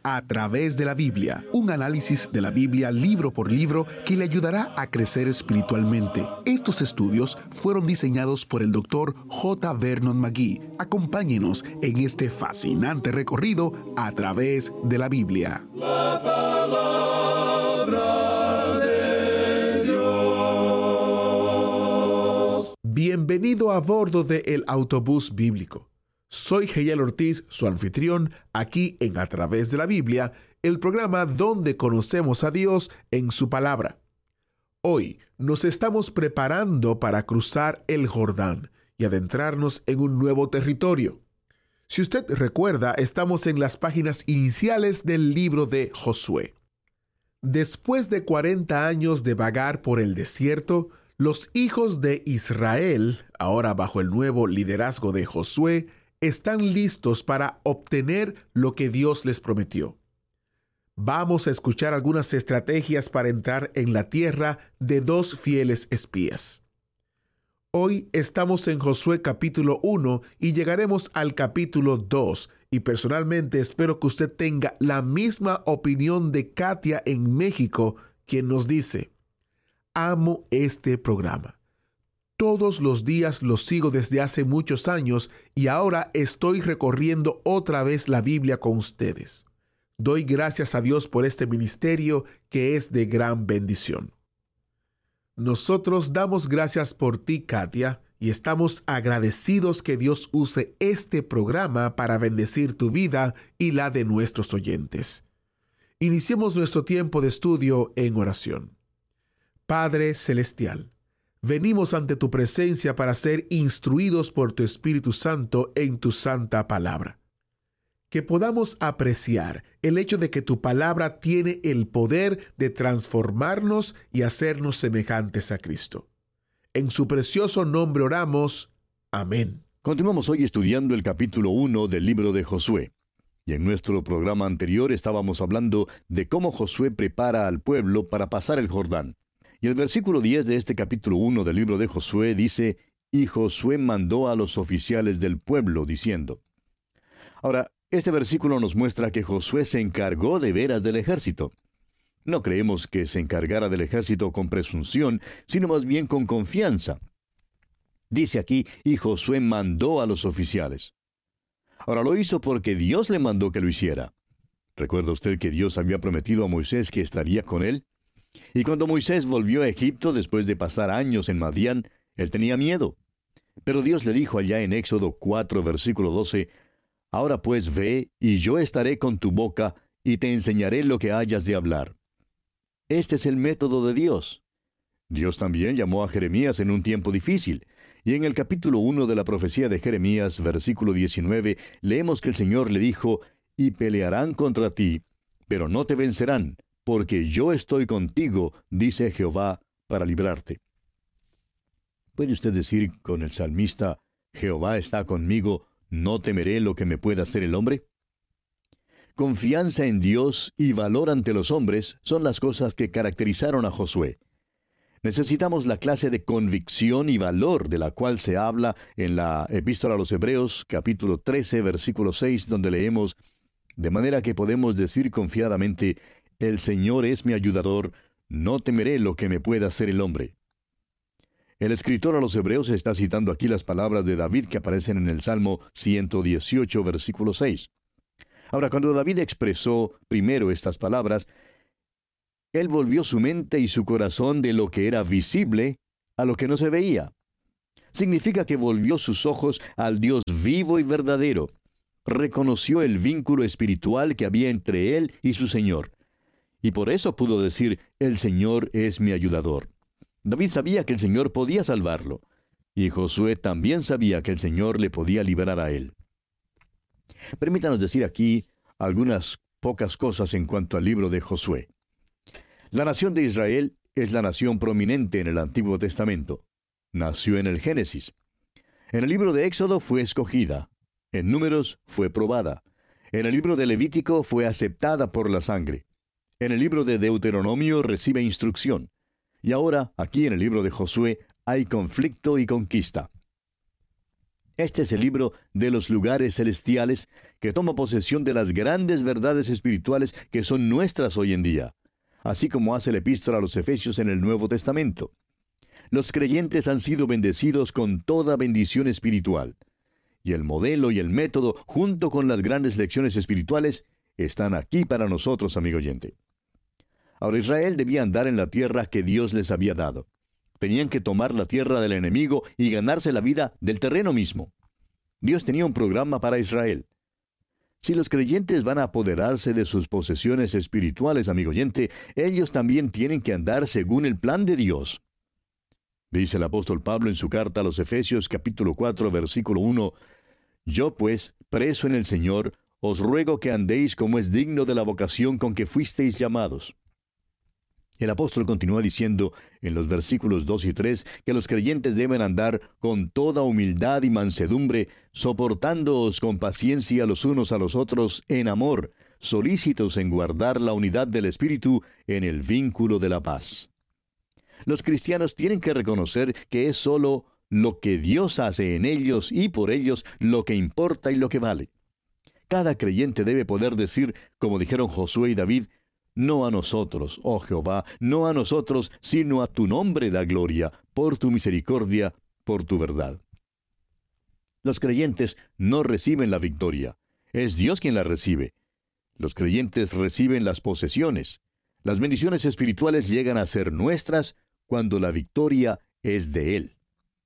A través de la Biblia, un análisis de la Biblia libro por libro que le ayudará a crecer espiritualmente. Estos estudios fueron diseñados por el Dr. J. Vernon McGee. Acompáñenos en este fascinante recorrido a través de la Biblia. La palabra de Dios. Bienvenido a bordo de El Autobús Bíblico. Soy Heiel Ortiz, su anfitrión, aquí en A Través de la Biblia, el programa donde conocemos a Dios en su palabra. Hoy nos estamos preparando para cruzar el Jordán y adentrarnos en un nuevo territorio. Si usted recuerda, estamos en las páginas iniciales del libro de Josué. Después de 40 años de vagar por el desierto, los hijos de Israel, ahora bajo el nuevo liderazgo de Josué, están listos para obtener lo que Dios les prometió. Vamos a escuchar algunas estrategias para entrar en la tierra de dos fieles espías. Hoy estamos en Josué capítulo 1 y llegaremos al capítulo 2, y personalmente espero que usted tenga la misma opinión de Katia en México, quien nos dice: amo este programa. Todos los días lo sigo desde hace muchos años y ahora estoy recorriendo otra vez la Biblia con ustedes. Doy gracias a Dios por este ministerio que es de gran bendición. Nosotros damos gracias por ti, Katia, y estamos agradecidos que Dios use este programa para bendecir tu vida y la de nuestros oyentes. Iniciemos nuestro tiempo de estudio en oración. Padre Celestial, venimos ante tu presencia para ser instruidos por tu Espíritu Santo en tu santa palabra. Que podamos apreciar el hecho de que tu palabra tiene el poder de transformarnos y hacernos semejantes a Cristo. En su precioso nombre oramos. Amén. Continuamos hoy estudiando el capítulo 1 del libro de Josué. Y en nuestro programa anterior estábamos hablando de cómo Josué prepara al pueblo para pasar el Jordán. Y el versículo 10 de este capítulo 1 del libro de Josué dice: y Josué mandó a los oficiales del pueblo, diciendo. Ahora, este versículo nos muestra que Josué se encargó de veras del ejército. No creemos que se encargara del ejército con presunción, sino más bien con confianza. Dice aquí: y Josué mandó a los oficiales. Ahora, lo hizo porque Dios le mandó que lo hiciera. ¿Recuerda usted que Dios había prometido a Moisés que estaría con él? Y cuando Moisés volvió a Egipto después de pasar años en Madián, él tenía miedo. Pero Dios le dijo allá en Éxodo 4, versículo 12, ahora pues ve, y yo estaré con tu boca, y te enseñaré lo que hayas de hablar. Este es el método de Dios. Dios también llamó a Jeremías en un tiempo difícil, y en el capítulo 1 de la profecía de Jeremías, versículo 19, leemos que el Señor le dijo, y pelearán contra ti, pero no te vencerán, porque yo estoy contigo, dice Jehová, para librarte. ¿Puede usted decir con el salmista, Jehová está conmigo, no temeré lo que me pueda hacer el hombre? Confianza en Dios y valor ante los hombres son las cosas que caracterizaron a Josué. Necesitamos la clase de convicción y valor de la cual se habla en la Epístola a los Hebreos, capítulo 13, versículo 6, donde leemos, de manera que podemos decir confiadamente, el Señor es mi ayudador, no temeré lo que me pueda hacer el hombre. El escritor a los Hebreos está citando aquí las palabras de David que aparecen en el Salmo 118, versículo 6. Ahora, cuando David expresó primero estas palabras, él volvió su mente y su corazón de lo que era visible a lo que no se veía. Significa que volvió sus ojos al Dios vivo y verdadero. Reconoció el vínculo espiritual que había entre él y su Señor. Y por eso pudo decir, el Señor es mi ayudador. David sabía que el Señor podía salvarlo. Y Josué también sabía que el Señor le podía liberar a él. Permítanos decir aquí algunas pocas cosas en cuanto al libro de Josué. La nación de Israel es la nación prominente en el Antiguo Testamento. Nació en el Génesis. En el libro de Éxodo fue escogida. En Números fue probada. En el libro de Levítico fue aceptada por la sangre. En el libro de Deuteronomio recibe instrucción. Y ahora, aquí en el libro de Josué, hay conflicto y conquista. Este es el libro de los lugares celestiales que toma posesión de las grandes verdades espirituales que son nuestras hoy en día, así como hace la epístola a los Efesios en el Nuevo Testamento. Los creyentes han sido bendecidos con toda bendición espiritual. Y el modelo y el método, junto con las grandes lecciones espirituales, están aquí para nosotros, amigo oyente. Ahora Israel debía andar en la tierra que Dios les había dado. Tenían que tomar la tierra del enemigo y ganarse la vida del terreno mismo. Dios tenía un programa para Israel. Si los creyentes van a apoderarse de sus posesiones espirituales, amigo oyente, ellos también tienen que andar según el plan de Dios. Dice el apóstol Pablo en su carta a los Efesios capítulo 4, versículo 1, «Yo pues, preso en el Señor, os ruego que andéis como es digno de la vocación con que fuisteis llamados». El apóstol continúa diciendo en los versículos 2 y 3 que los creyentes deben andar con toda humildad y mansedumbre, soportándoos con paciencia los unos a los otros en amor, solícitos en guardar la unidad del Espíritu en el vínculo de la paz. Los cristianos tienen que reconocer que es solo lo que Dios hace en ellos y por ellos lo que importa y lo que vale. Cada creyente debe poder decir, como dijeron Josué y David, «No a nosotros, oh Jehová, no a nosotros, sino a tu nombre da gloria, por tu misericordia, por tu verdad». Los creyentes no reciben la victoria. Es Dios quien la recibe. Los creyentes reciben las posesiones. Las bendiciones espirituales llegan a ser nuestras cuando la victoria es de Él.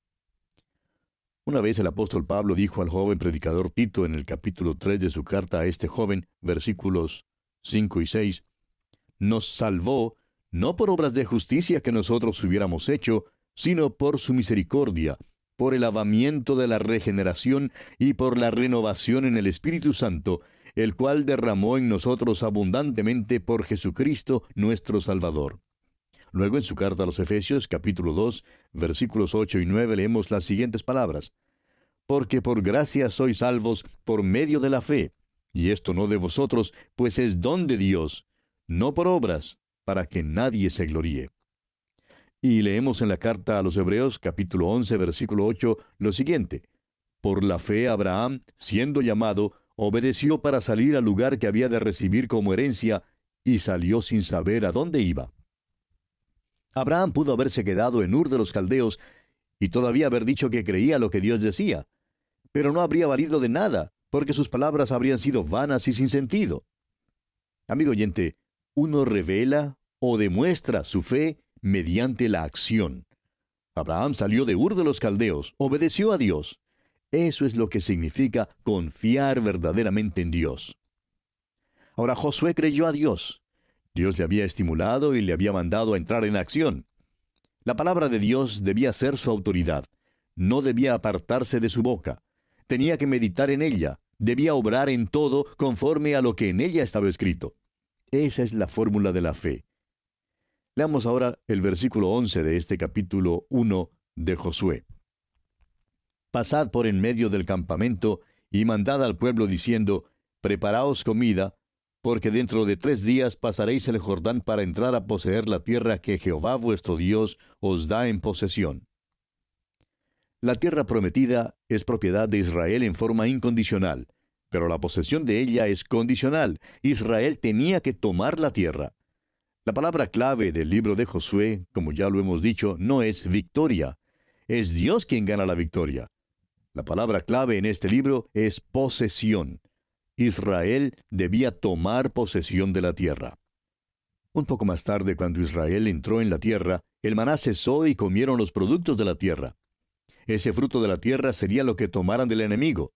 Una vez el apóstol Pablo dijo al joven predicador Tito en el capítulo 3 de su carta a este joven, versículos 5 y 6, «Nos salvó, no por obras de justicia que nosotros hubiéramos hecho, sino por su misericordia, por el lavamiento de la regeneración y por la renovación en el Espíritu Santo, el cual derramó en nosotros abundantemente por Jesucristo nuestro Salvador». Luego en su carta a los Efesios, capítulo 2, versículos 8 y 9, leemos las siguientes palabras. «Porque por gracia sois salvos por medio de la fe, y esto no de vosotros, pues es don de Dios, no por obras, para que nadie se gloríe». Y leemos en la carta a los Hebreos, capítulo 11, versículo 8, lo siguiente. «Por la fe Abraham, siendo llamado, obedeció para salir al lugar que había de recibir como herencia, y salió sin saber a dónde iba». Abraham pudo haberse quedado en Ur de los Caldeos y todavía haber dicho que creía lo que Dios decía, pero no habría valido de nada, porque sus palabras habrían sido vanas y sin sentido. Amigo oyente, uno revela o demuestra su fe mediante la acción. Abraham salió de Ur de los Caldeos, obedeció a Dios. Eso es lo que significa confiar verdaderamente en Dios. Ahora Josué creyó a Dios. Dios le había estimulado y le había mandado a entrar en acción. La palabra de Dios debía ser su autoridad. No debía apartarse de su boca. Tenía que meditar en ella. Debía obrar en todo conforme a lo que en ella estaba escrito. Esa es la fórmula de la fe. Leamos ahora el versículo 11 de este capítulo 1 de Josué. «Pasad por en medio del campamento y mandad al pueblo diciendo, preparaos comida, porque dentro de 3 días pasaréis el Jordán para entrar a poseer la tierra que Jehová vuestro Dios os da en posesión». La tierra prometida es propiedad de Israel en forma incondicional, pero la posesión de ella es condicional. Israel tenía que tomar la tierra. La palabra clave del libro de Josué, como ya lo hemos dicho, no es victoria. Es Dios quien gana la victoria. La palabra clave en este libro es posesión. Israel debía tomar posesión de la tierra. Un poco más tarde, cuando Israel entró en la tierra, el maná cesó y comieron los productos de la tierra. Ese fruto de la tierra sería lo que tomaran del enemigo.